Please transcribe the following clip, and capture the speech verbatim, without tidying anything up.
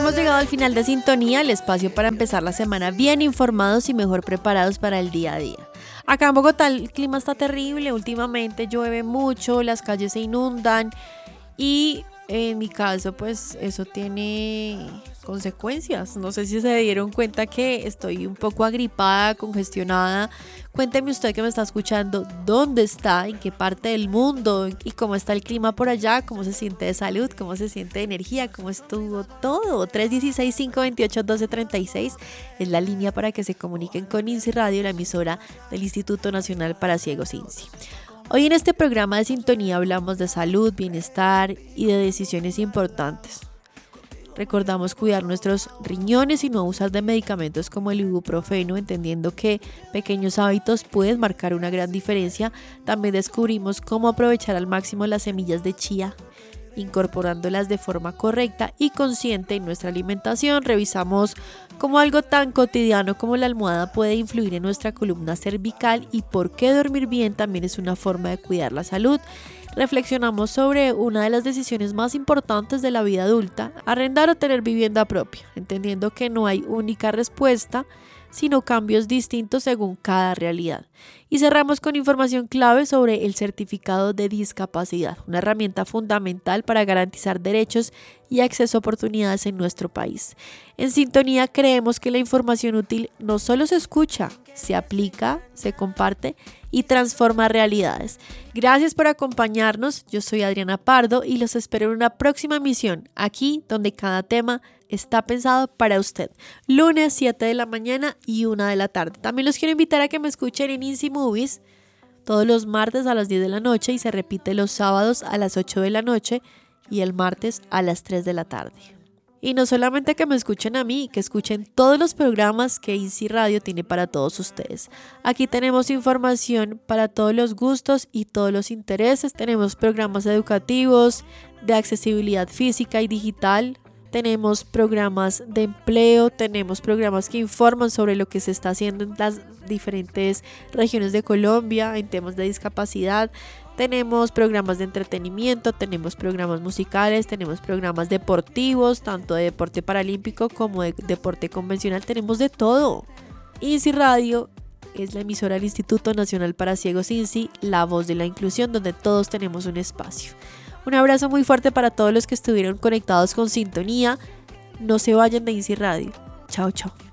hemos llegado al final de Sintonía, el espacio para empezar la semana bien informados y mejor preparados para el día a día. Acá en Bogotá el clima está terrible, últimamente llueve mucho, las calles se inundan y en mi caso pues eso tiene consecuencias. No sé si se dieron cuenta que estoy un poco agripada, congestionada. Cuénteme usted que me está escuchando, ¿dónde está? ¿En qué parte del mundo? ¿Y cómo está el clima por allá? ¿Cómo se siente de salud? ¿Cómo se siente de energía? ¿Cómo estuvo todo? tres uno seis, cinco dos ocho, uno dos tres seis es la línea para que se comuniquen con INSI Radio, la emisora del Instituto Nacional para Ciegos INSI. Hoy en este programa de Sintonía hablamos de salud, bienestar y de decisiones importantes. Recordamos cuidar nuestros riñones y no usar de medicamentos como el ibuprofeno, entendiendo que pequeños hábitos pueden marcar una gran diferencia. También descubrimos cómo aprovechar al máximo las semillas de chía, incorporándolas de forma correcta y consciente en nuestra alimentación. Revisamos cómo algo tan cotidiano como la almohada puede influir en nuestra columna cervical y por qué dormir bien también es una forma de cuidar la salud. Reflexionamos sobre una de las decisiones más importantes de la vida adulta, arrendar o tener vivienda propia, entendiendo que no hay única respuesta, sino cambios distintos según cada realidad. Y cerramos con información clave sobre el certificado de discapacidad, una herramienta fundamental para garantizar derechos y acceso a oportunidades en nuestro país. En Sintonía creemos que la información útil no solo se escucha, se aplica, se comparte y transforma realidades. Gracias por acompañarnos, yo soy Adriana Pardo y los espero en una próxima emisión, aquí donde cada tema está pensado para usted. Lunes siete de la mañana y una de la tarde. También los quiero invitar a que me escuchen en INSI Movies todos los martes a las diez de la noche y se repite los sábados a las ocho de la noche y el martes a las tres de la tarde. Y no solamente que me escuchen a mí, que escuchen todos los programas que INSI Radio tiene para todos ustedes. Aquí tenemos información para todos los gustos y todos los intereses. Tenemos programas educativos, de accesibilidad física y digital. Tenemos programas de empleo, tenemos programas que informan sobre lo que se está haciendo en las diferentes regiones de Colombia en temas de discapacidad. Tenemos programas de entretenimiento, tenemos programas musicales, tenemos programas deportivos, tanto de deporte paralímpico como de deporte convencional, tenemos de todo. INSI Radio es la emisora del Instituto Nacional para Ciegos INSI, la voz de la inclusión, donde todos tenemos un espacio. Un abrazo muy fuerte para todos los que estuvieron conectados con Sintonía. No se vayan de INSI Radio. Chao, chao.